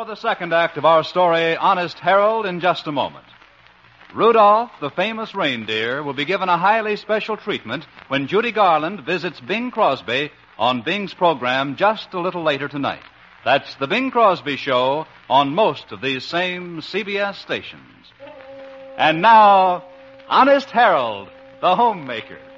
for the second act of our story, Honest Harold, in just a moment. Rudolph, the famous reindeer, will be given a highly special treatment when Judy Garland visits Bing Crosby on Bing's program just a little later tonight. That's the Bing Crosby Show on most of these same CBS stations. And now, Honest Harold, the homemaker.